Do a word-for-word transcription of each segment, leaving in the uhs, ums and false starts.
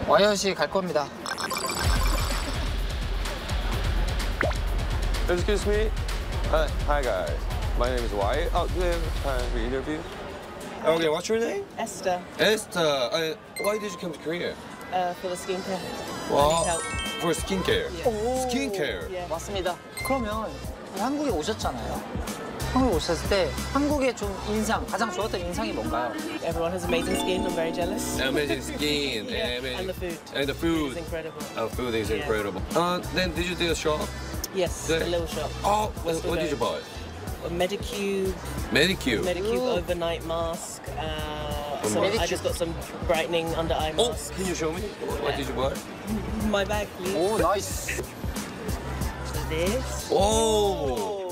와이엇이 갈 겁니다. Excuse me. Uh, hi guys. My name is Wyatt. Oh, do you have time for interview? Okay, what's your name? Esther, Esther. Uh, why did you come to Korea? uh, for the skincare. Wow. help. For skincare. Yeah. Skincare. Yeah. 맞습니다. 그러면 한국에 오셨잖아요. 한국에 오셨을 때 한국의 좀 인상, 가장 좋았던 인상이 뭔가요? Everyone has amazing skin. I'm very jealous. Amazing skin. Yeah, amazing. and the food. And the food. It's incredible. Oh, food is Yeah. incredible. Uh, then did you do a shop? Yes, Yeah. the little shop. Oh, We're what, still what did you going. buy? A Medicube, Manicure. Medicube Ooh. overnight mask. Uh, A some, I Medicube. just got some brightening under eye Oh, mask. can you show me? What did you buy? My bag, please. 오, 나이스. This. Oh.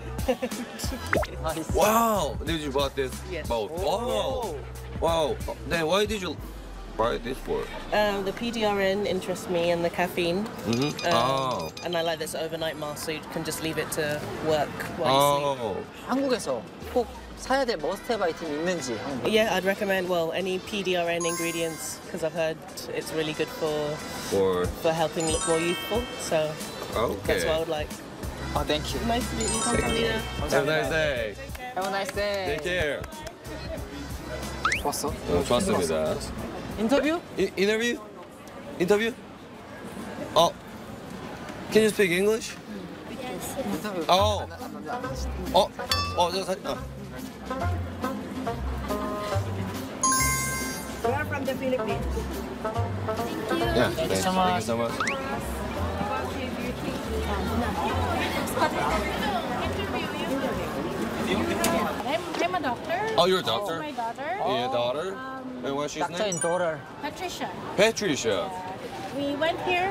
나이스. Wow. Did you buy this Yes. both? Oh. Wow. Wow. Then why did you buy this for? Um, the P D R N interests me and the caffeine. Mm-hmm. Um, oh. And I like this overnight mask, so you can just leave it to work while you sleep. Oh. 한국에서 꼭 사야 될 머스트헤브 아이템이 있는지 한번. Yeah, I'd recommend, well, any P D R N ingredients, because I've heard it's really good for For for helping look more youthful. So that's what I okay. would like. 아, 땡큐. Nice to meet you. 감사합니다. Have a nice day. Have a nice day. Take care. 좋았어? 어, 좋았습니다. 인터뷰? 이, 인터뷰? 인터뷰? 어. Can you speak English? 인터뷰. 어. 안, 안, 안, 안, 안. 어. 어, 저 사진. 어. We are from the Philippines. Yeah. Thank you so Thank you much. so much. I'm, I'm a doctor. Oh, you're a This is doctor? my daughter, Your daughter? And what's his 닥터 name? 인 도럴. Patricia. Patricia. We went here